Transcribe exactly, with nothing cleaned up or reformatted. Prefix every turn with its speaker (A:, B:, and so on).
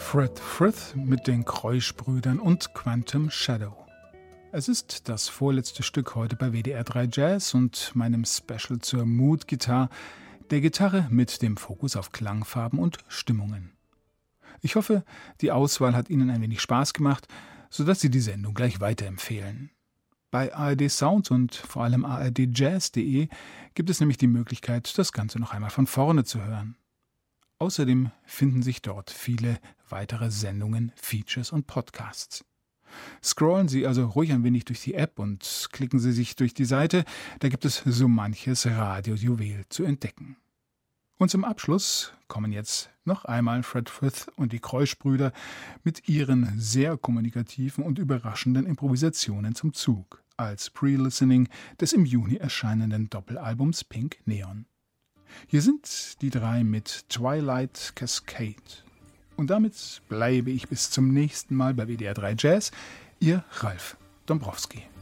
A: Fred Frith mit den Kreusch-Brüdern und Quantum Shadow. Es ist das vorletzte Stück heute bei W D R drei Jazz und meinem Special zur Mood Guitar, der Gitarre mit dem Fokus auf Klangfarben und Stimmungen. Ich hoffe, die Auswahl hat Ihnen ein wenig Spaß gemacht, sodass Sie die Sendung gleich weiterempfehlen. Bei A R D Sound und vor allem A R D Jazz punkt de gibt es nämlich die Möglichkeit, das Ganze noch einmal von vorne zu hören. Außerdem finden sich dort viele weitere Sendungen, Features und Podcasts. Scrollen Sie also ruhig ein wenig durch die App und klicken Sie sich durch die Seite, da gibt es so manches Radiojuwel zu entdecken. Und zum Abschluss kommen jetzt noch einmal Fred Frith und die Kreusch-Brüder mit ihren sehr kommunikativen und überraschenden Improvisationen zum Zug als Pre-Listening des im Juni erscheinenden Doppelalbums Pink Neon. Hier sind die drei mit Twilight Cascade. Und damit bleibe ich bis zum nächsten Mal bei W D R drei Jazz. Ihr Ralf Dombrowski.